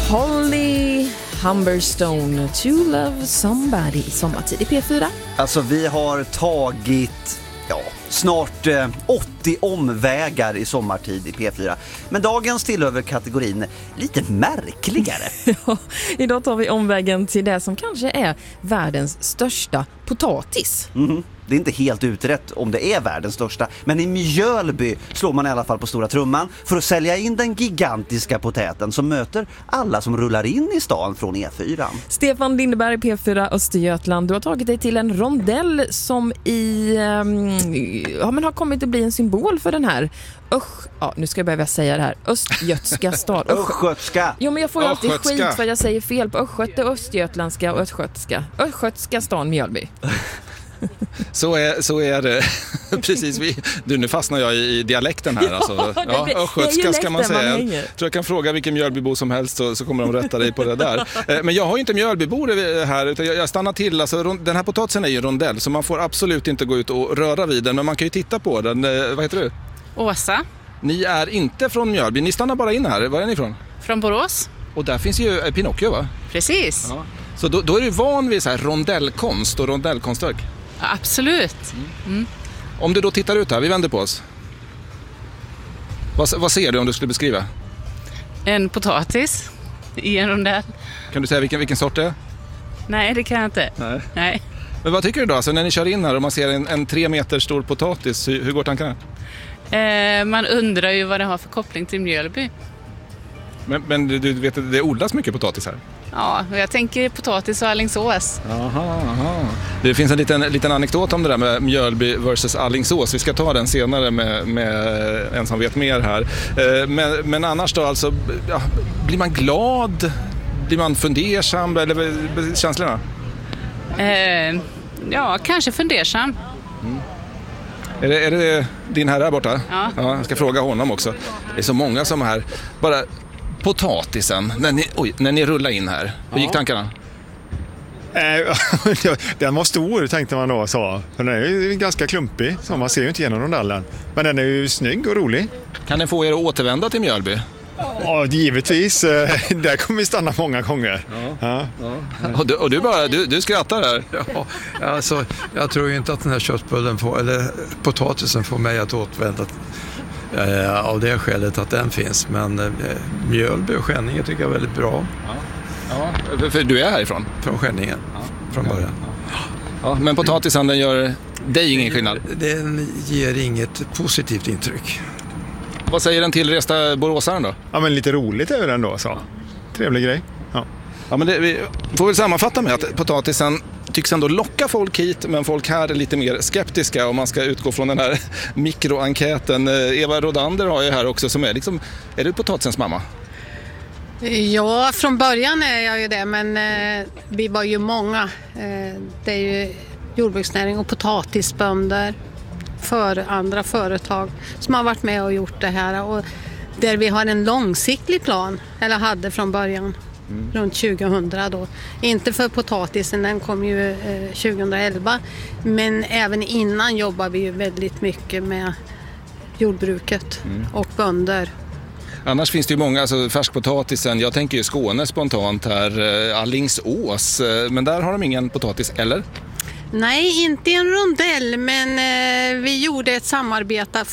Holly Humberstone, To Love Somebody, sommartid i P4. Alltså vi har tagit snart 80 omvägar i sommartid i P4. Men dagens tillhör kategorin lite märkligare. Ja, idag tar vi omvägen till det som kanske är världens största potatis. Det är inte helt utrett om det är världens största, men i Mjölby slår man i alla fall på stora trumman för att sälja in den gigantiska potäten som möter alla som rullar in i stan från E4. Stefan Lindeberg, P4 Östergötland, du har tagit dig till en rondell som har kommit att bli en symbol för den här nu ska jag börja säga det här. Östgötska stad. Östgötska. Jo, men jag får ju alltid skit för jag säger fel på östgöte, östgötländska och östgötska stan Mjölby. Så är det. Precis. Nu fastnar jag i dialekten här. Östgötska ska man säga. Jag tror jag kan fråga vilken Mjölbybo som helst så kommer de rätta dig på det där. Men jag har ju inte Mjölbybor här utan jag stannar till. Alltså, den här potatisen är ju rondell så man får absolut inte gå ut och röra vid den. Men man kan ju titta på den. Vad heter du? Åsa. Ni är inte från Mjölby. Ni stannar bara in här. Var är ni ifrån? Från Borås. Och där finns ju Pinocchio, va? Precis. Ja. Så då är du van vid så här rondellkonst och rondellkonstverk? Ja, absolut. Om du då tittar ut här, vi vänder på oss. Vad ser du om du skulle beskriva? En potatis i en rondell. Kan du säga vilken sort det är? Nej, det kan jag inte. Nej. Men vad tycker du då? Alltså, när ni kör in här och man ser en 3 meter stor potatis, hur går tankarna? Man undrar ju vad det har för koppling till Mjölby. Men du vet att det odlas mycket potatis här? Ja, och jag tänker potatis och Alingsås. Aha. Det finns en liten anekdot om det där med Mjölby versus Alingsås. Vi ska ta den senare med en som vet mer här. Men annars då, alltså, blir man glad? Blir man fundersam? Eller känslorna? Ja, kanske fundersam. Är det din herre här borta? Ja. Jag ska fråga honom också. Det är så många som här. Bara potatisen, när ni rullar in här. Hur gick tankarna? Den var stor, tänkte man då. Så. Den är ju ganska klumpig, så man ser ju inte igenom rondellen. Men den är ju snygg och rolig. Kan den få er att återvända till Mjölby? Ja, givetvis. Där kommer vi stanna många gånger. Ja. Och du skrattar här. Ja, alltså, jag tror ju inte att den här köttbullen eller potatisen får mig att återvända av det skälet att den finns. Men Mjölby och Skänninge tycker jag är väldigt bra. Ja, för du är härifrån? Från Skänninge, från början. Ja, men potatisen, den gör dig ingen skillnad? Den ger inget positivt intryck. Vad säger den till resta boråsaren då? Ja, men lite roligt är den då, så. Trevlig grej. Ja, men vi får väl sammanfatta med att potatisen tycks ändå locka folk hit, men folk här är lite mer skeptiska om man ska utgå från den här mikroenkäten. Eva Rodander har ju här också som är liksom, är du potatisens mamma? Ja, från början är jag ju det, men vi var ju många. Det är ju jordbruksnäring och potatisbönder för andra företag som har varit med och gjort det här. Och där vi har en långsiktig plan, eller hade från början, runt 2000 då. Inte för potatisen, den kom ju 2011. Men även innan jobbar vi ju väldigt mycket med jordbruket och bönder. Annars finns det ju många, alltså färskpotatisen, jag tänker ju Skåne spontant här, Alingsås, men där har de ingen potatis, eller? Nej, inte en rondell, men vi gjorde ett samarbete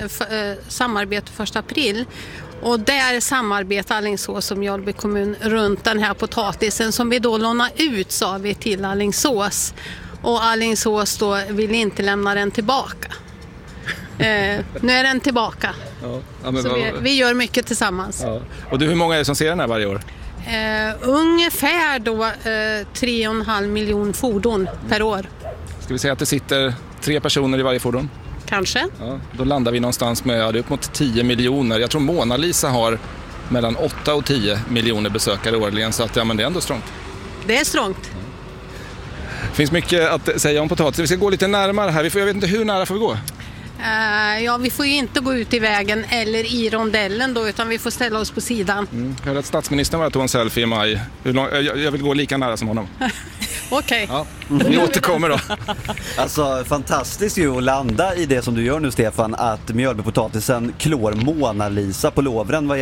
1 april. Och där samarbetar Alingsås och Mjölby kommun runt den här potatisen som vi då lånar ut, sa vi, till Alingsås. Och Alingsås då vill inte lämna den tillbaka. Nu är den tillbaka. Ja, men så vi gör mycket tillsammans. Ja. Och hur många är det som ser den här varje år? Ungefär då 3,5 miljoner fordon per år. Ska vi säga att det sitter 3 personer i varje fordon? Kanske. Ja, då landar vi någonstans med upp mot 10 miljoner. Jag tror Mona Lisa har mellan 8 och 10 miljoner besökare årligen, så att, men det är ändå strångt. Det är strångt. Det finns mycket att säga om potatis. Vi ska gå lite närmare här. Jag vet inte hur nära får vi gå? Ja, vi får ju inte gå ut i vägen eller i rondellen då, utan vi får ställa oss på sidan. Jag hörde att statsministern var att tog en selfie i maj. Jag vill gå lika nära som honom. Okej. Ja, vi återkommer då. Alltså fantastiskt ju att landa i det som du gör nu, Stefan, att Mjölbypotatisen klår Mona Lisa på lovren vad